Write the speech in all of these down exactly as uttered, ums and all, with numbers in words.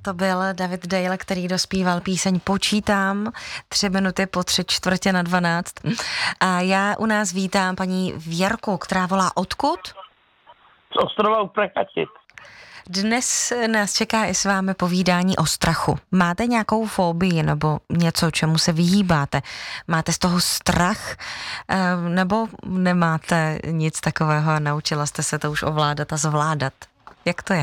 to byl David Dale, který dospíval píseň Počítám, tři minuty po tři čtvrtě na dvanáct. A já u nás vítám paní Věrku, která volá odkud? Z Ostrova u Prachatic. Dnes nás čeká i s vámi povídání o strachu. Máte nějakou fobii nebo něco, čemu se vyhýbáte? Máte z toho strach nebo nemáte nic takového a naučila jste se to už ovládat a zvládat? Jak to je?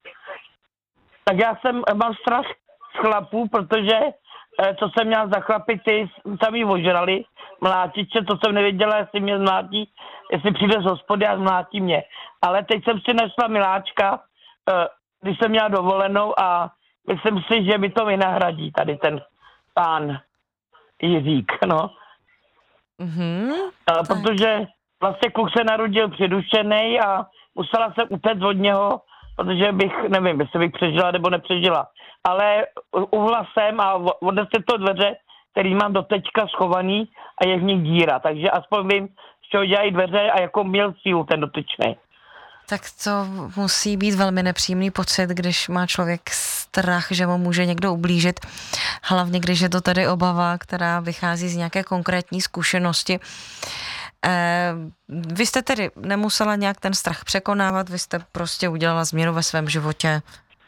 Tak já jsem, mám strach z chlapů, protože co jsem měl za chlapy, ty sami ožrali, mlátiče, to jsem nevěděla, jestli mě zmlátí, jestli přijde z hospody a zmlátí mě. Ale teď jsem si našla miláčka, když jsem měla dovolenou a myslím si, že mi to vynahradí tady ten pán Jiřík, no. Mm-hmm, a, protože vlastně kluk se narodil přidušený a musela jsem utéct od něho, protože bych, nevím, jestli bych přežila nebo nepřežila. Ale uhla jsem a odnesli to dveře, který mám doteďka schovaný a je v nich díra. Takže aspoň vím, z čeho dělají dveře a jako měl sílu ten dotyčný. Tak to musí být velmi nepříjemný pocit, když má člověk strach, že mu může někdo ublížit. Hlavně, když je to tedy obava, která vychází z nějaké konkrétní zkušenosti. Eh, vy jste tedy nemusela nějak ten strach překonávat, vy jste prostě udělala změnu ve svém životě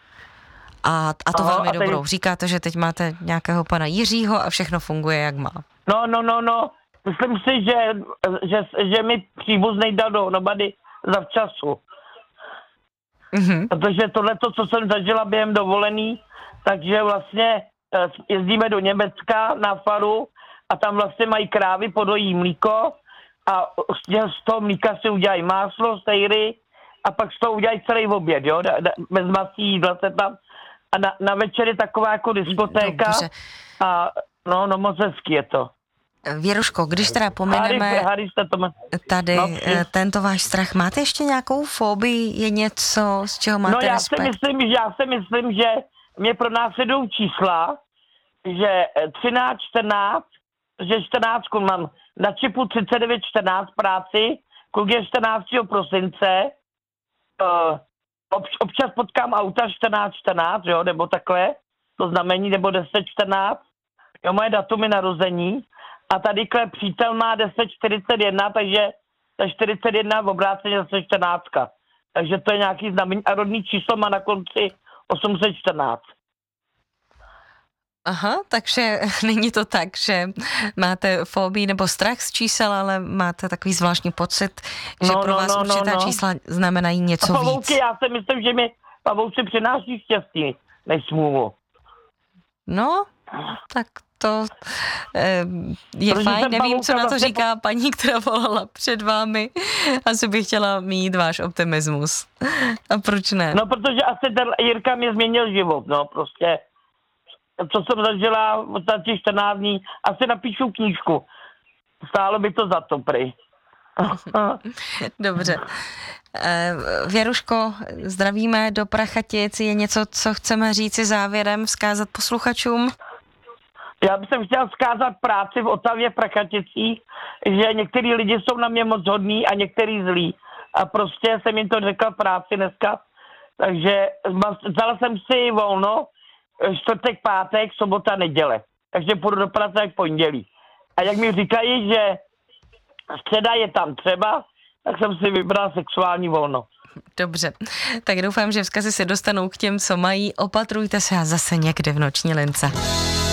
a, a to Aha, velmi a teď... dobrou. Říkáte, že teď máte nějakého pana Jiřího a všechno funguje, jak má. No, no, no, no. Myslím si, že, že, že mi příbuznej dal dohromady zavčasu. Mm-hmm. Protože tohleto, co jsem zažila během dovolený, takže vlastně jezdíme do Německa na faru a tam vlastně mají krávy, podojí mlíko a z toho mlíka si udělají máslo, sejry a pak z toho udělají celý oběd, jo, bez masí jídla se tam a na, na večer je taková jako diskotéka. Dobře. A no, no moc hezky je to. Věruško, když teda pomineme Harry, Harry tady no, tento váš strach, máte ještě nějakou fobii, je něco, z čeho máte respekt? No já respekt? si myslím, že já si myslím, že mě pro nás jdou čísla, že třináct, čtrnáct, že čtrnáct mám na čipu třicet devět čtrnáct práci, kluk je čtrnáctého prosince, uh, ob, občas potkám auta čtrnáct čtrnáct, jo, nebo takhle, to znamení, nebo deset čtrnáct, jo, moje datumy narození. A tadyhle přítel má deset čtyřicet jedna, takže ta čtyřicet jedna v obráceně zase čtrnáct. Takže to je nějaký znamení a rodný číslo má na konci osm set čtrnáct. Aha, takže není to tak, že máte fobii nebo strach z čísel, ale máte takový zvláštní pocit, že no, pro vás no, určitá no, no. čísla znamenají něco a pavouky, víc. Já si myslím, že mi pavouci přináší štěstí než smůlu. No, tak to je Protože fajn, nevím, co na to vlastně říká paní, která volala před vámi. Asi bych chtěla mít váš optimismus. A proč ne? No, protože asi ten Jirka mě změnil život, no, prostě. Co jsem zažila za těch čtrnáct dní, asi napíšu knížku. Stálo by to za to, prej. Dobře. Věruško, zdravíme do Prachatic. Je něco, co chceme říci závěrem, vzkázat posluchačům? Já bych chtěl vzkázat práci v Otavě v Prachaticích, že některý lidi jsou na mě moc hodní a některý zlí. A prostě jsem jim to řekl práci dneska. Takže vzala jsem si volno čtvrtek, pátek, sobota, neděle. Takže půjdu do práce jak pondělí. A jak mi říkají, že středa je tam třeba, tak jsem si vybral sexuální volno. Dobře, tak doufám, že vzkazy se dostanou k těm, co mají. Opatrujte se a zase někde v noční lince.